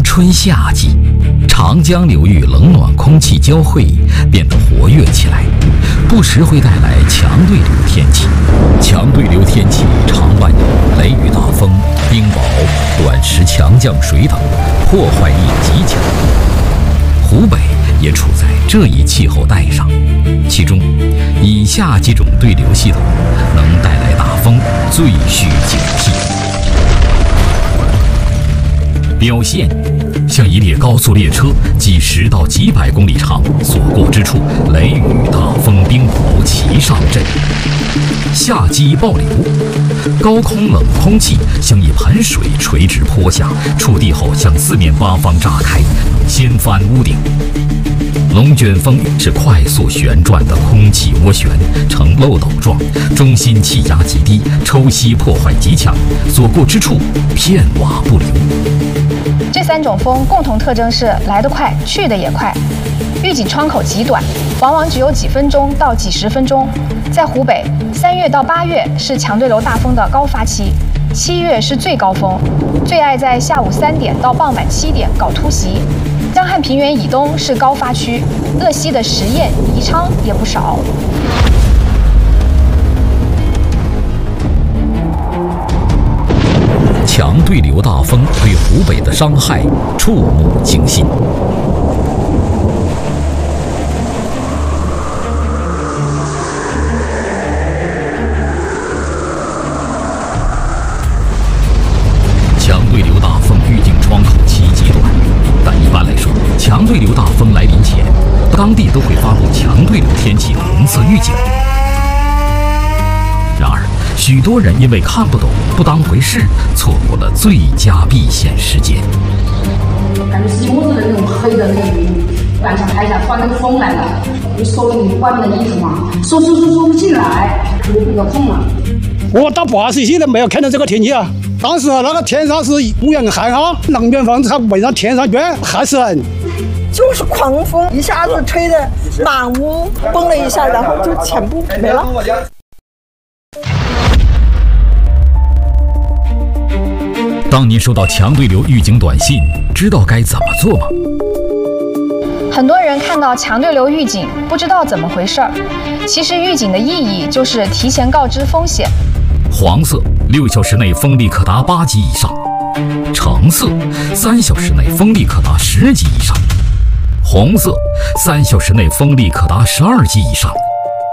春夏季，长江流域冷暖空气交汇，变得活跃起来，不时会带来强对流天气。强对流天气常伴有雷雨大风、冰雹、短时强降水等，破坏力极强。湖北也处在这一气候带上，其中以下几种对流系统能带来大风，最需警惕。表现像一列高速列车，几十到几百公里长，所过之处雷雨大风冰雹齐上阵。夏季暴流，高空冷空气像一盆水垂直泼下，触地后向四面八方炸开，掀翻屋顶。龙卷风是快速旋转的空气涡旋，呈漏斗状，中心气压极低，抽吸破坏极强，所过之处片瓦不留。 这3种风共同特征是来得快，去得也快，预警窗口极短，往往只有几分钟到几十分钟。在湖北，3月到8月是强对流大风的高发期，7月是最高峰，最爱在下午3点到傍晚7点搞突袭。江汉平原以东是高发区，鄂西的十堰、宜昌也不少。 强对流大风对湖北的伤害触目惊心。强对流大风预警窗口期极短，但一般来说，强对流大风来临前，当地都会发布强对流天气红色预警。然而，许多人因为看不懂、不当回事，错过了最佳避险时间。 感觉是一屋子的那种黑的那种云，晚上拍一下，突然那个风来了，就收你外面的衣服嘛，收不进来，就比较痛了。 我到80岁了没有看到这个天气啊！当时那个天上是乌云寒啊，冷卷风它围上天上卷，还是就是狂风，一下子吹的满屋崩了一下，然后就全部没了。 当您收到强对流预警短信，知道该怎么做吗？ 很多人看到强对流预警，不知道怎么回事儿。其实预警的意义就是提前告知风险。 黄色6小时内风力可达8级以上，橙色3小时内风力可达10级以上，红色3小时内风力可达12级以上。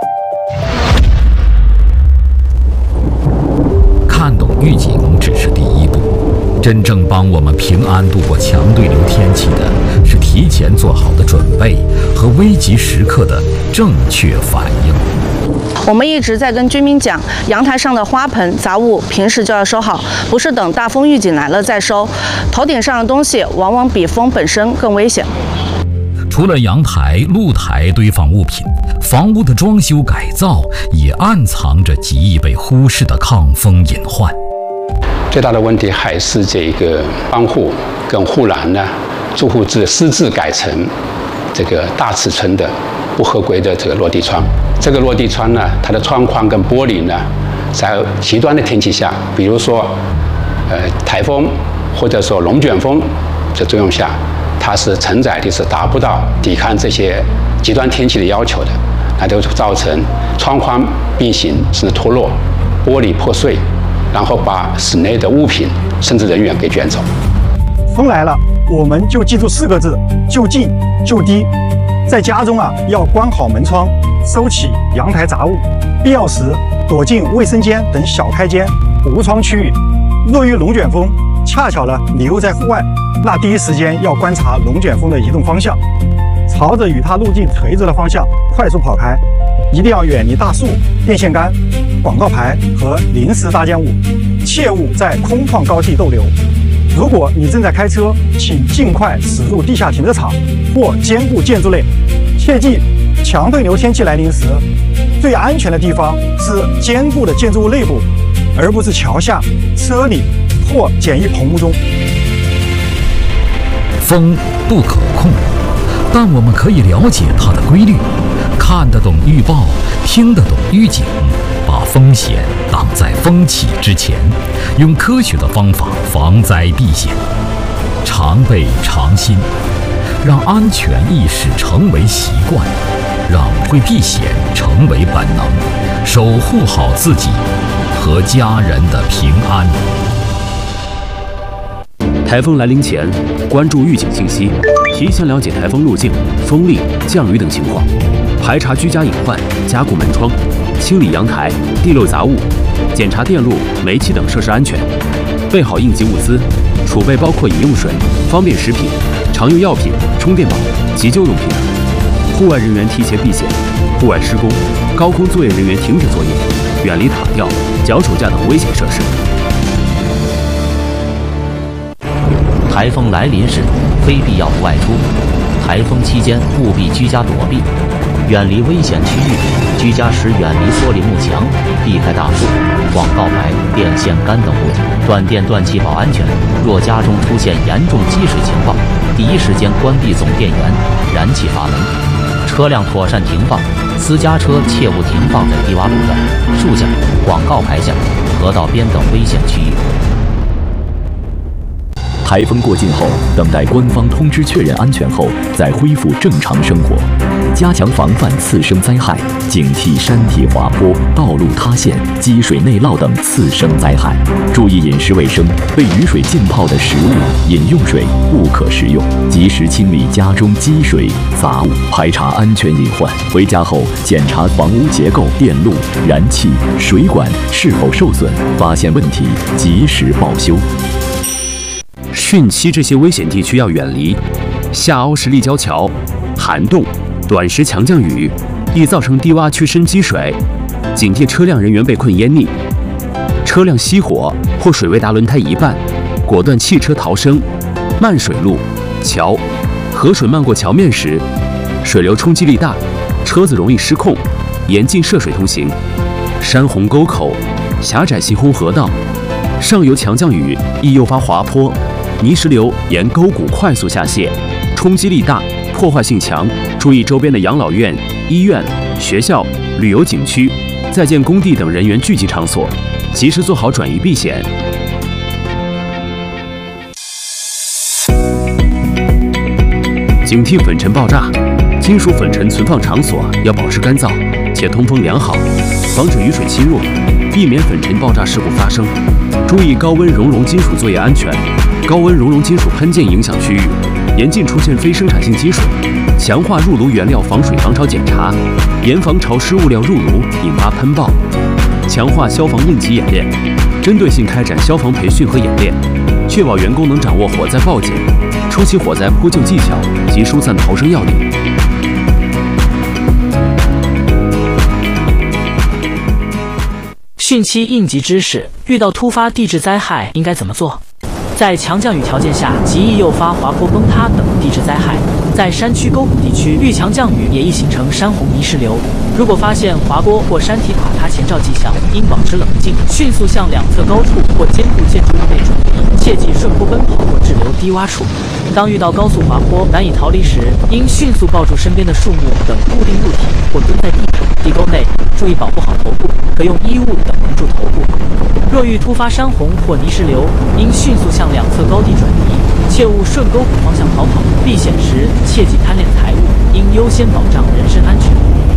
看懂预警只是第一步，真正帮我们平安度过强对流天气的是提前做好的准备和危急时刻的正确反应。 我们一直在跟居民讲，阳台上的花盆、杂物平时就要收好，不是等大风预警来了再收。头顶上的东西往往比风本身更危险。 除了阳台、露台堆放物品，房屋的装修改造也暗藏着极易被忽视的抗风隐患。 最大的问题还是这个窗户跟护栏呢，住户私自改成这个大尺寸的不合规的这个落地窗。这个落地窗呢，它的窗框跟玻璃呢，在极端的天气下，比如说台风或者说龙卷风的作用下，它是承载力是达不到抵抗这些极端天气的要求的，那就造成窗框变形甚至脱落，玻璃破碎，然后把室内的物品甚至人员给卷走。 风来了，我们就记住4个字：就近就低。在家中啊，要关好门窗，收起阳台杂物，必要时躲进卫生间等小开间、无窗区域。若遇龙卷风，恰巧呢你又在户外，那第一时间要观察龙卷风的移动方向，朝着与它路径垂直的方向快速跑开，一定要远离大树、电线杆、广告牌和临时搭建物，切勿在空旷高地逗留。如果你正在开车，请尽快驶入地下停车场或坚固建筑内。切记，强对流天气来临时，最安全的地方是坚固的建筑物内部，而不是桥下、车里或简易棚屋中。 风不可控，但我们可以了解它的规律，看得懂预报，听得懂预警，把风险挡在风起之前，用科学的方法防灾避险。 常备常新，让安全意识成为习惯，让会避险成为本能，守护好自己和家人的平安。 台风来临前，关注预警信息，提前了解台风路径、风力、降雨等情况，排查居家隐患，加固门窗，清理阳台、地漏杂物，检查电路、煤气等设施安全，备好应急物资，储备包括饮用水、方便食品、常用药品、充电宝、急救用品等。户外人员提前避险，户外施工、高空作业人员停止作业，远离塔吊、脚手架等危险设施。 台风来临时，非必要不外出。台风期间务必居家躲避，远离危险区域。居家时远离玻璃幕墙，避开大树、广告牌、电线杆等物体。断电断气保安全。若家中出现严重积水情况，第一时间关闭总电源、燃气阀门。车辆妥善停放，私家车切勿停放在低洼路段、树下、广告牌下、河道边等危险区域。 台风过境后，等待官方通知确认安全后，再恢复正常生活，加强防范次生灾害，警惕山体滑坡、道路塌陷、积水内涝等次生灾害。注意饮食卫生，被雨水浸泡的食物、饮用水不可食用。及时清理家中积水杂物，排查安全隐患。回家后检查房屋结构、电路、燃气、水管是否受损，发现问题及时报修。 汛期这些危险地区要远离，下凹式立交桥、涵洞、短时强降雨易造成低洼区深积水，警惕车辆人员被困淹溺。车辆熄火或水位达轮胎一半，果断弃车逃生。漫水路、桥、河水漫过桥面时，水流冲击力大，车子容易失控，严禁涉水通行。山洪沟口、狭窄行洪河道，上游强降雨易诱发滑坡。泥石流沿沟谷快速下泄，冲击力大，破坏性强。注意周边的养老院、医院、学校、旅游景区、在建工地等人员聚集场所，及时做好转移避险。警惕粉尘爆炸，金属粉尘存放场所要保持干燥且通风良好，防止雨水侵入，避免粉尘爆炸事故发生。注意高温熔融金属作业安全。高温熔融金属喷溅影响区域，严禁出现非生产性积水。强化入炉原料防水防潮检查，严防潮湿物料入炉引发喷爆。强化消防应急演练，针对性开展消防培训和演练，确保员工能掌握火灾报警、初期火灾扑救技巧及疏散逃生要领。 汛期应急知识：遇到突发地质灾害应该怎么做？在强降雨条件下，极易诱发滑坡、崩塌等地质灾害。在山区沟谷地区，遇强降雨也易形成山洪泥石流。如果发现滑坡或山体垮塌前兆迹象，应保持冷静，迅速向两侧高处或坚固建筑物内转移，切忌顺坡奔跑或滞留低洼处。当遇到高速滑坡难以逃离时，应迅速抱住身边的树木等固定物体，或蹲在地沟内，注意保护好头部，可用衣物等蒙住头部。若遇突发山洪或泥石流，应迅速向两侧高地转移，切勿顺沟谷方向逃跑。避险时切忌贪恋财物，应优先保障人身安全。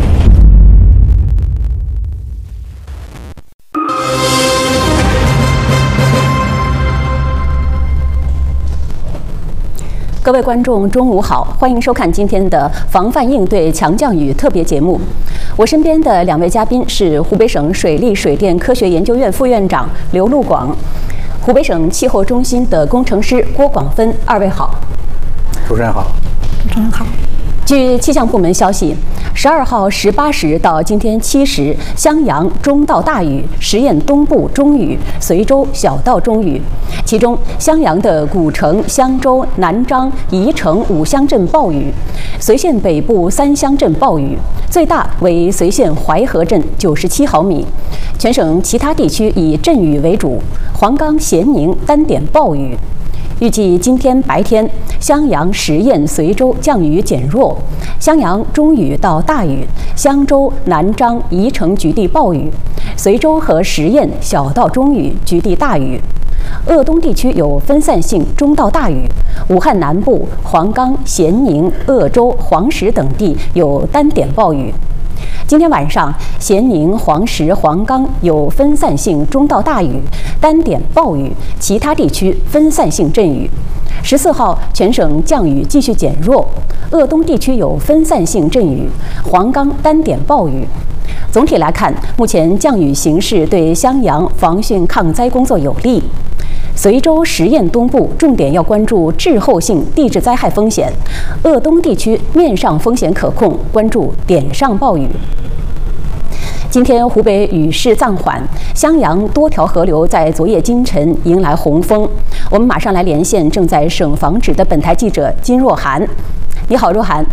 各位观众，中午好，欢迎收看今天的防范应对强降雨特别节目。我身边的两位嘉宾是湖北省水利水电科学研究院副院长刘路广，湖北省气候中心的工程师郭广芬。二位好。 主持人好。 主持人好。据气象部门消息，12号18时到今天7时，襄阳中到大雨，十堰东部中雨，随州小到中雨。其中，襄阳的古城、襄州、南章、宜城5乡镇暴雨，随县北部3乡镇暴雨，最大为随县淮河镇97毫米。全省其他地区以阵雨为主，黄冈、咸宁单点暴雨。预计今天白天，襄阳、十堰、随州降雨减弱，襄阳中雨到大雨，襄州、南章、宜城局地暴雨，随州和十堰小到中雨，局地大雨。 鄂东地区有分散性中到大雨，武汉南部、黄冈、咸宁、鄂州、黄石等地有单点暴雨。今天晚上，咸宁、黄石、黄冈有分散性中到大雨，单点暴雨，其他地区分散性阵雨。14号，全省降雨继续减弱，鄂东地区有分散性阵雨，黄冈单点暴雨。总体来看，目前降雨形势对襄阳防汛抗灾工作有利。随州、十堰东部重点要关注滞后性地质灾害风险，鄂东地区面上风险可控，关注点上暴雨。今天湖北雨势暂缓，襄阳多条河流在昨夜今晨迎来洪峰。我们马上来连线正在省防指的本台记者金若涵。你好，若涵。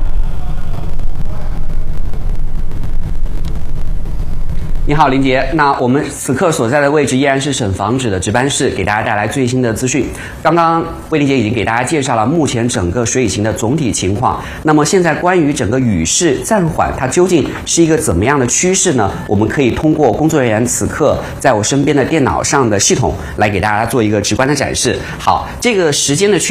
你好，林杰。那我们此刻所在的位置依然是省防指的值班室，给大家带来最新的资讯。刚刚魏林杰已经给大家介绍了目前整个水情的总体情况。那么现在关于整个雨势暂缓，它究竟是一个怎么样的趋势呢？我们可以通过工作人员此刻在我身边的电脑上的系统来给大家做一个直观的展示。好，这个时间的